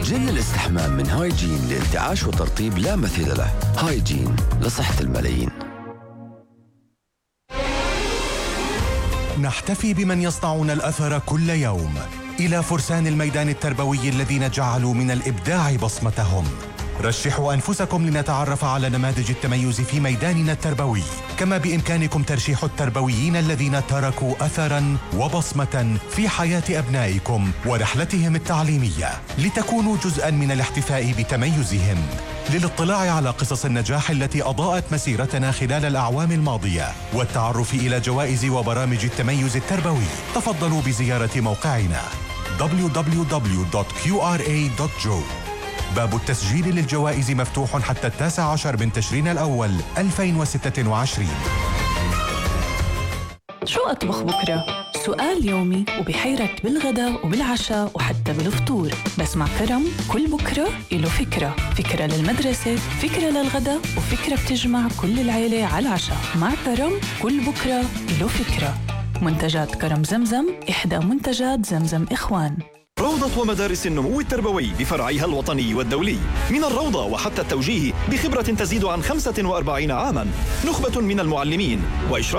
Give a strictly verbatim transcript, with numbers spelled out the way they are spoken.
جل الاستحمام من هايجين لانتعاش وترطيب لا مثيل له. هايجين لصحة الملايين. نحتفي بمن يصنعون الأثر كل يوم، إلى فرسان الميدان التربوي الذين جعلوا من الإبداع بصمتهم. رشحوا أنفسكم لنتعرف على نماذج التميز في ميداننا التربوي، كما بإمكانكم ترشيح التربويين الذين تركوا أثراً وبصمة في حياة أبنائكم ورحلتهم التعليمية، لتكونوا جزءاً من الاحتفاء بتميزهم. للاطلاع على قصص النجاح التي أضاءت مسيرتنا خلال الأعوام الماضية والتعرف إلى جوائز وبرامج التميز التربوي، تفضلوا بزيارة موقعنا دبليو دبليو دبليو دوت كيو آر إيه دوت جو. باب التسجيل للجوائز مفتوح حتى التاسع عشر من تشرين الأول ألفين وستة وعشرين. شو أطبخ بكرة؟ سؤال يومي وبحيرك بالغداء وبالعشاء وحتى بالفطور. بس مع كرم كل بكرة إله فكرة، فكرة للمدرسة، فكرة للغداء، وفكرة بتجمع كل العيلة على العشاء. مع كرم كل بكرة إله فكرة. منتجات كرم زمزم، إحدى منتجات زمزم إخوان. روضة ومدارس النمو التربوي بفرعيها الوطني والدولي، من الروضة وحتى التوجيه بخبرة تزيد عن خمسة وأربعين عاماً، نخبة من المعلمين وإشراف